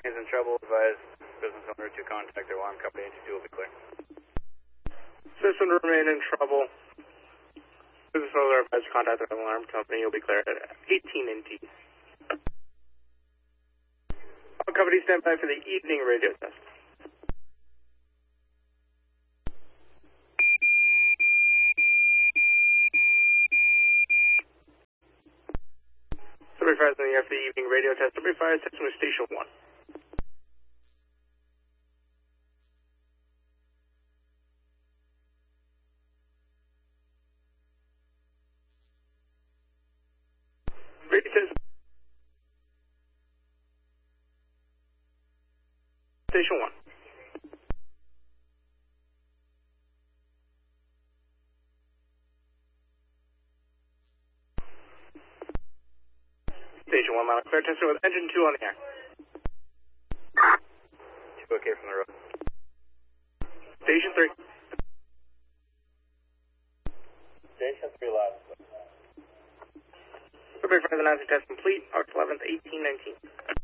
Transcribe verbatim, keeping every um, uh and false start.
remains in trouble. Advise business owner to contact their alarm company to do will be clear. System to remain in trouble. Business owner advised to contact their alarm company. You'll be clear at eighteen N T. All companies stand by for the evening radio test. Subway five is in the air for the evening radio test. Subway five is testing with station one. Radio test. Station one. Station one, loud clear. Testing with engine two on the air. two okay from the road. Station three. Station three loud. Subway five announcing test complete. August eleventh, eighteen nineteen.